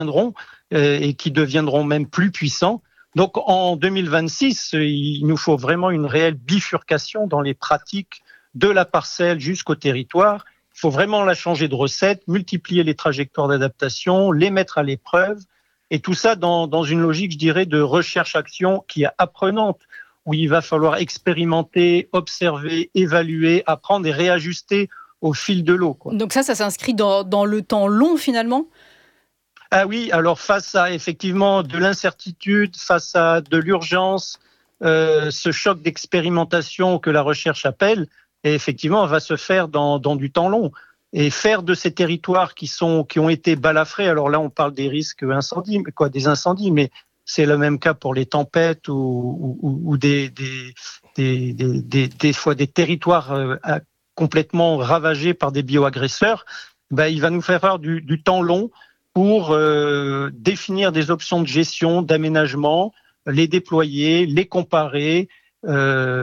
et qui deviendront même plus puissants. Donc en 2026, il nous faut vraiment une réelle bifurcation dans les pratiques de la parcelle jusqu'au territoire. Il faut vraiment la changer de recette, multiplier les trajectoires d'adaptation, les mettre à l'épreuve, et tout ça dans une logique, je dirais, de recherche-action qui est apprenante, où il va falloir expérimenter, observer, évaluer, apprendre et réajuster au fil de l'eau, quoi. Donc ça s'inscrit dans le temps long finalement ? Ah oui, alors face à effectivement de l'incertitude, face à de l'urgence, ce choc d'expérimentation que la recherche appelle, et effectivement, va se faire dans du temps long. Et faire de ces territoires qui ont été balafrés, alors là on parle des risques des incendies, mais c'est le même cas pour les tempêtes ou des fois des territoires complètement ravagés par des bioagresseurs. Il va nous faire du temps long pour définir des options de gestion, d'aménagement, les déployer, les comparer. On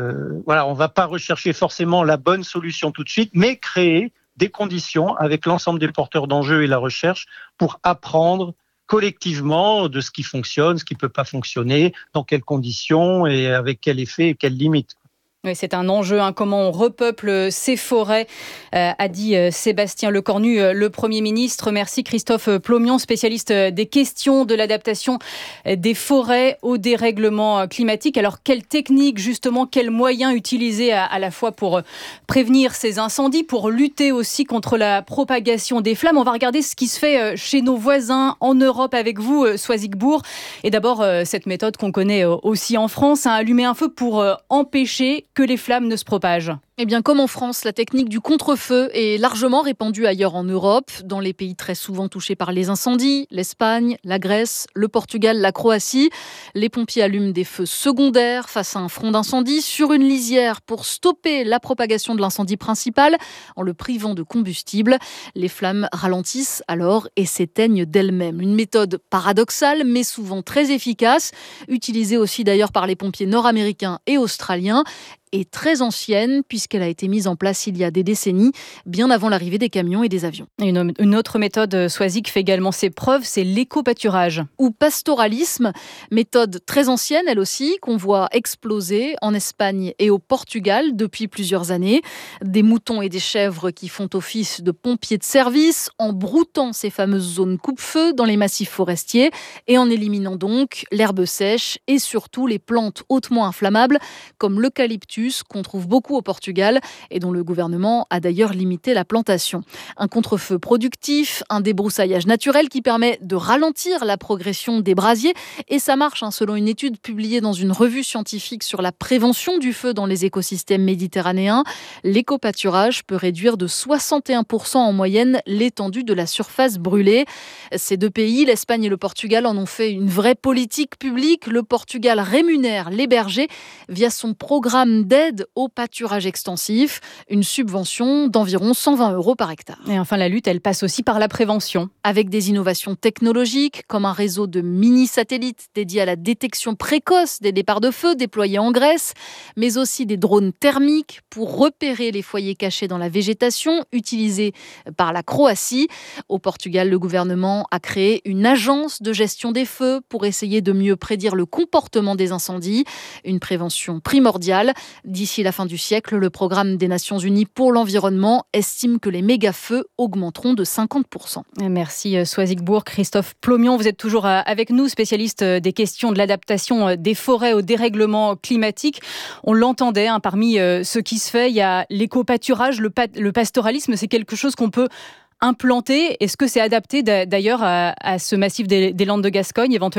ne va pas rechercher forcément la bonne solution tout de suite, mais créer des conditions avec l'ensemble des porteurs d'enjeux et la recherche pour apprendre collectivement de ce qui fonctionne, ce qui ne peut pas fonctionner, dans quelles conditions et avec quel effet et quelles limites. Oui, c'est un enjeu, comment on repeuple ces forêts, a dit Sébastien Lecornu, le Premier ministre. Merci Christophe Plomion, spécialiste des questions de l'adaptation des forêts au dérèglement climatique. Alors, quelles techniques, justement, quels moyens utiliser à la fois pour prévenir ces incendies, pour lutter aussi contre la propagation des flammes ? On va regarder ce qui se fait chez nos voisins en Europe avec vous, Soisig Bourg. Et d'abord, cette méthode qu'on connaît aussi en France, allumer un feu pour empêcher que les flammes ne se propagent. Eh bien, comme en France, la technique du contre-feu est largement répandue ailleurs en Europe, dans les pays très souvent touchés par les incendies, l'Espagne, la Grèce, le Portugal, la Croatie. Les pompiers allument des feux secondaires face à un front d'incendie sur une lisière pour stopper la propagation de l'incendie principal en le privant de combustible. Les flammes ralentissent alors et s'éteignent d'elles-mêmes. Une méthode paradoxale, mais souvent très efficace, utilisée aussi d'ailleurs par les pompiers nord-américains et australiens, est très ancienne puisqu'elle a été mise en place il y a des décennies, bien avant l'arrivée des camions et des avions. Une autre méthode, Soisig, fait également ses preuves, c'est l'éco-pâturage. Ou pastoralisme, méthode très ancienne elle aussi, qu'on voit exploser en Espagne et au Portugal depuis plusieurs années. Des moutons et des chèvres qui font office de pompiers de service en broutant ces fameuses zones coupe-feu dans les massifs forestiers et en éliminant donc l'herbe sèche et surtout les plantes hautement inflammables comme l'eucalyptus qu'on trouve beaucoup au Portugal et dont le gouvernement a d'ailleurs limité la plantation. Un contre-feu productif, un débroussaillage naturel qui permet de ralentir la progression des brasiers et ça marche selon une étude publiée dans une revue scientifique sur la prévention du feu dans les écosystèmes méditerranéens. L'éco-pâturage peut réduire de 61% en moyenne l'étendue de la surface brûlée. Ces deux pays, l'Espagne et le Portugal, en ont fait une vraie politique publique. Le Portugal rémunère les bergers via son programme d'aide au pâturage extensif, une subvention d'environ 120 € par hectare. Et enfin, la lutte, elle passe aussi par la prévention. Avec des innovations technologiques, comme un réseau de mini-satellites dédiés à la détection précoce des départs de feu déployés en Grèce, mais aussi des drones thermiques pour repérer les foyers cachés dans la végétation, utilisés par la Croatie. Au Portugal, le gouvernement a créé une agence de gestion des feux pour essayer de mieux prédire le comportement des incendies. Une prévention primordiale. D'ici la fin du siècle, le programme des Nations Unies pour l'environnement estime que les méga-feux augmenteront de 50%. Merci Soisig Bourg. Christophe Plomion, vous êtes toujours avec nous, spécialiste des questions de l'adaptation des forêts au dérèglement climatique. On l'entendait, parmi ce qui se fait, il y a l'éco-pâturage, le pastoralisme, c'est quelque chose qu'on peut implanter. Est-ce que c'est adapté d'ailleurs à ce massif des Landes de Gascogne éventuellement ?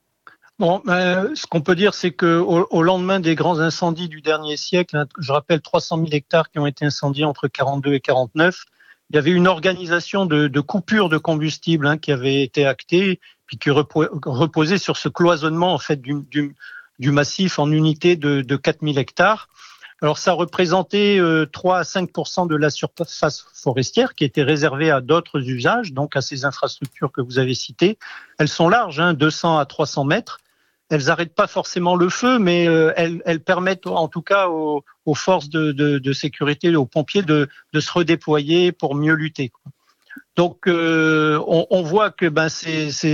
Bon, ce qu'on peut dire, c'est qu'au lendemain des grands incendies du dernier siècle, je rappelle 300 000 hectares qui ont été incendiés entre 42 et 49, il y avait une organisation de coupure de combustible qui avait été actée, puis qui reposait sur ce cloisonnement en fait du massif en unités de 4 000 hectares. Alors ça représentait 3 à 5% de la surface forestière qui était réservée à d'autres usages, donc à ces infrastructures que vous avez citées. Elles sont larges, 200 à 300 mètres. Elles n'arrêtent pas forcément le feu, mais elles permettent en tout cas aux forces de sécurité, aux pompiers de se redéployer pour mieux lutter. Donc on voit que c'est